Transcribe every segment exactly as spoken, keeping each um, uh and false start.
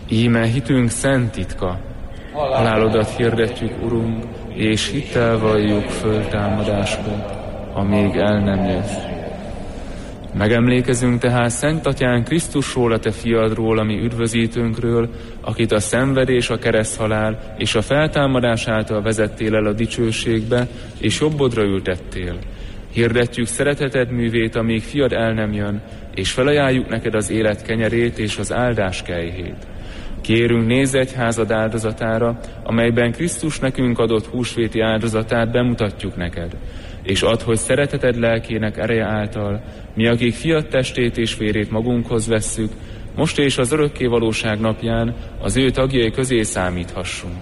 Íme hitünk szent titka, halálodat hirdetjük, Urunk, és hittel valljuk föltámadásod, amíg el nem jössz. Megemlékezünk tehát Szent Atyán Krisztusról, a te fiadról, ami üdvözítőnkről, akit a szenvedés, a kereszthalál és a feltámadás által vezettél el a dicsőségbe, és jobbodra ültettél. Hirdetjük szereteted művét, amíg fiad el nem jön, és felajánljuk neked az élet kenyerét és az áldás kejhét. Kérünk, nézz egyházad áldozatára, amelyben Krisztus nekünk adott húsvéti áldozatát bemutatjuk neked, és add, hogy szereteted lelkének ereje által, mi, akik fiad testét és vérét magunkhoz vesszük, most és az örökké valóság napján az ő tagjai közé számíthassunk.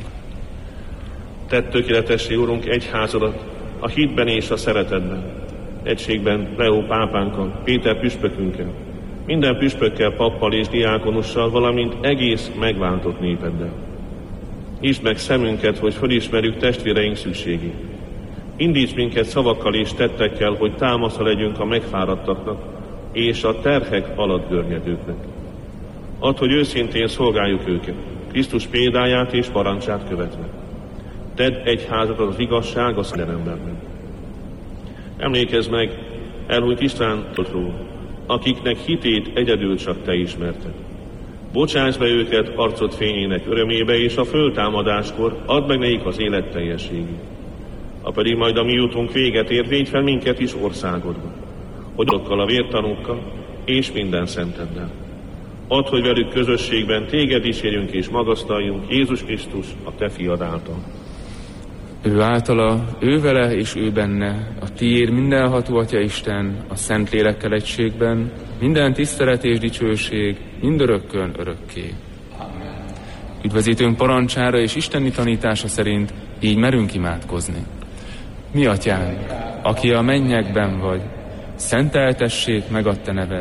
Tedd tökéletessé, Urunk, egyházadat a hitben és a szeretetben, egységben Leó pápánkkal, Péter püspökünkkel, minden püspökkel, pappal és diákonussal, valamint egész megváltott népeddel. Nyisd meg szemünket, hogy fölismerjük testvéreink szükségét. Indíts minket szavakkal és tettekkel, hogy támasza legyünk a megfáradtaknak és a terhek alatt görnyedőknek. Add, hogy őszintén szolgáljuk őket, Krisztus példáját és parancsát követve. Tedd egyházadat az igazság a szendelemben. Emlékezz meg elhunyt Istvántól, akiknek hitét egyedül csak te ismerted. Bocsáss be őket arcod fényének örömébe, és a föltámadáskor add meg nekik az élet teljességét. Ha pedig majd a mi jutunk véget ér, védj fel minket is országodba, hogy azokkal a vértanúkkal és minden szenteddel. Add, hogy velük közösségben téged dicsérjünk és magasztaljunk, Jézus Krisztus, a te fiad által. Ő általa, ő vele és ő benne, a tiéd mindenható Atya Isten, a Szent Lélekkel egységben, minden tisztelet és dicsőség, mindörökkön örökké. Amen. Üdvözítőnk parancsára és isteni tanítása szerint így merünk imádkozni. Mi Atyánk, aki a mennyekben vagy, szenteltessék meg a te neved,